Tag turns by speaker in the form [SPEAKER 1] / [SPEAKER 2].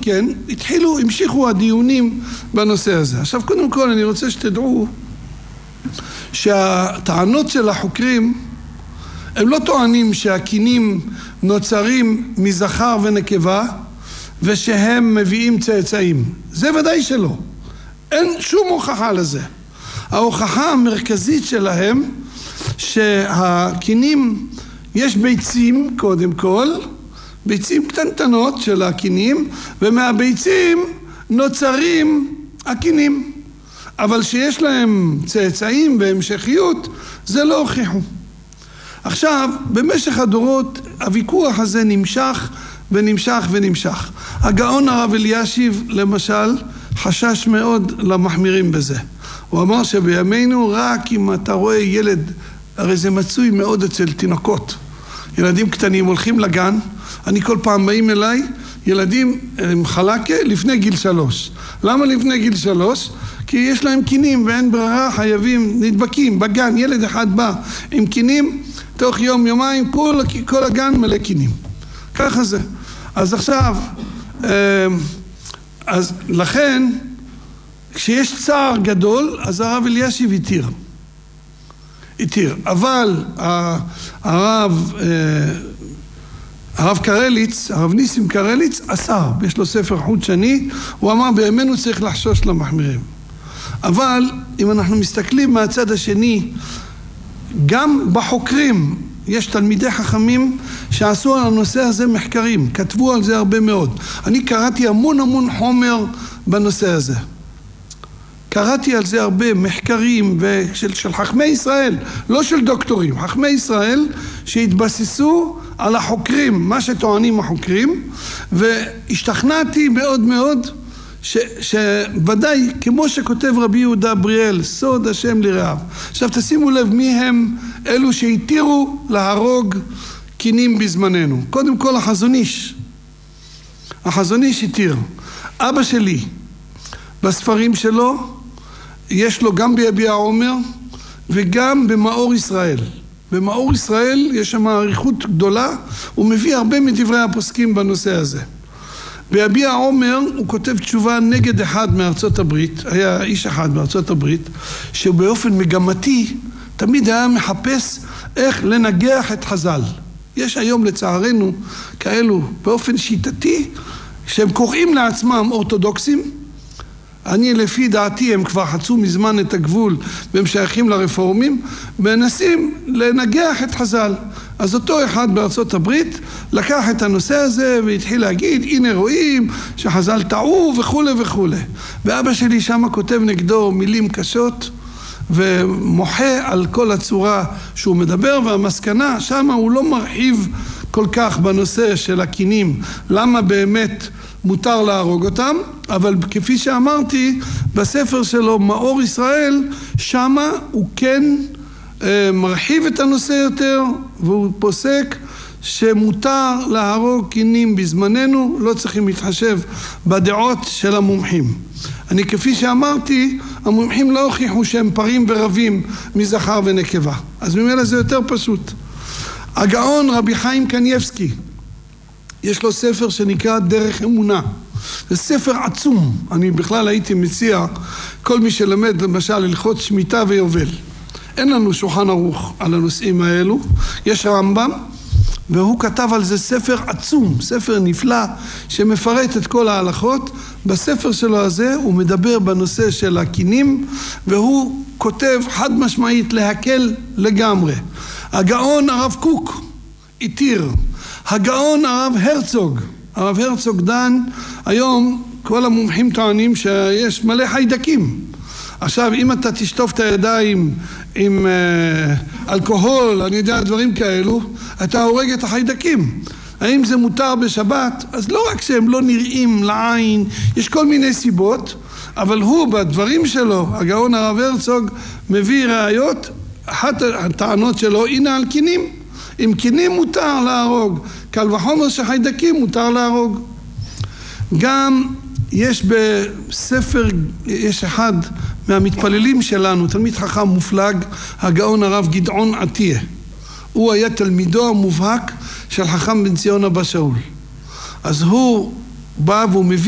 [SPEAKER 1] מכן המשיכו הדיונים בנושא הזה. עכשיו קודם כל אני רוצה שתדעו שהטענות של החוקרים הם לא טוענים שהקינים נוצרים מזכר ונקבה ושהם מביאים צאצאים. זה ודאי שלא. אין שום הוכחה לזה. ההוכחה המרכזית שלהם שהקינים, יש ביצים קודם כל, ביצים קטנטנות של הקינים, ומהביצים נוצרים הקינים. אבל שיש להם צאצאים והמשכיות, זה לא הוכיחו. עכשיו, במשך הדורות, הוויכוח הזה נמשך ונמשך ונמשך. הגאון הרב אלישיב, למשל, חשש מאוד למחמירים בזה. הוא אמר שבימינו רק אם אתה רואה ילד, הרי זה מצוי מאוד אצל תינוקות. ילדים קטנים הולכים לגן, אני כל פעם באים אליי, ילדים עם חלקה לפני גיל 3. למה לפני גיל 3? כי יש להם קינים ואין ברירה, חייבים, נדבקים בגן, ילד אחד בא עם קינים, תוך יום יומיים כל הגן מלא קינים. ככה זה. אז עכשיו, אז לכן, כשיש צער גדול, אז הרב אלישיב התיר. אבל הרב קרליץ, הרב ניסים קרליץ, אסר, יש לו ספר חוט שני, הוא אמר בימינו צריך לחשוש למחמירים. אבל אם אנחנו מסתכלים מהצד השני, גם בחוקרים יש תלמידי חכמים שעשו על הנושא הזה מחקרים, כתבו על זה הרבה מאוד. אני קראתי המון חומר בנושא הזה. קראתי על זה הרבה מחקרים של חכמי ישראל, לא של דוקטורים, חכמי ישראל שהתבססו על החוקרים, מה שטוענים החוקרים, והשתכנעתי מאוד שוודאי, כמו שכותב רבי יהודה בריאל, סוד השם לרעב. עכשיו תשימו לב מי הם אלו שהתירו להרוג קינים בזמננו. קודם כל החזון איש התיר. אבא שלי, בספרים שלו, יש לו גם ביביע עומר וגם במאור ישראל. במאור ישראל יש שם עריכות גדולה, הוא מביא הרבה מדברי הפוסקים בנושא הזה. ביביע עומר הוא כותב תשובה נגד אחד מארצות הברית, היה איש אחד מארצות הברית, שבאופן מגמתי תמיד היה מחפש איך לנגח את חז"ל. יש היום לצערנו כאלו באופן שיטתי, שהם קוראים לעצמם אורתודוקסים, אני לפי דעתי הם כבר חצו מזמן את הגבול והם שייכים לרפורמים, מנסים לנגח את חז"ל. אז אותו אחד בארצות הברית לקח את הנושא הזה והתחיל להגיד, הנה רואים שחז"ל טעו וכו'. ואבא שלי שם כותב נגדו מילים קשות ומוחה על כל הצורה שהוא מדבר, והמסקנה שם הוא לא מרחיב כל כך בנושא של הקינים, למה באמת מותר להרוג אותם, אבל כפי שאמרתי, בספר שלו מאור ישראל, שמה הוא כן מרחיב את הנושא יותר, והוא פוסק שמותר להרוג קינים בזמננו, לא צריכים להתחשב בדעות של המומחים. אני כפי שאמרתי, המומחים לא הוכיחו שהם פרים ורבים מזכר ונקבה, אז ממילא זה יותר פשוט. הגאון רבי חיים קניבסקי, יש לו ספר שנקרא דרך אמונה. זה ספר עצום. אני בכלל הייתי מציע כל מי שלמד למשל הלכות שמיטה ויובל. אין לנו שולחן ערוך על הנושאים האלו. יש רמב"ם והוא כתב על זה ספר עצום, ספר נפלא שמפרט את כל ההלכות. בספר שלו הזה הוא מדבר בנושא של הקינים והוא כותב חד משמעית להקל לגמרי. הגאון הרב קוק התיר. הגאון הרב הרצוג דן, היום כל המומחים טוענים שיש מלא חיידקים. עכשיו אם אתה תשטוף את הידיים עם אלכוהול, אני יודע דברים כאלו, אתה הורג את החיידקים. האם זה מותר בשבת? אז לא רק שהם לא נראים לעין, יש כל מיני סיבות, אבל הוא בדברים שלו, הגאון הרב הרצוג, מביא ראיות. אחת הטענות שלו, הנה על קינים. אם קינים מותר להרוג, קל וחומר שחיידקים מותר להרוג. גם יש בספר, יש אחד מהמתפללים שלנו, תלמיד חכם מופלג, הגאון הרב גדעון עטיה. הוא היה תלמידו המובהק של חכם בן ציון אבא שאול. אז הוא בא והוא מביא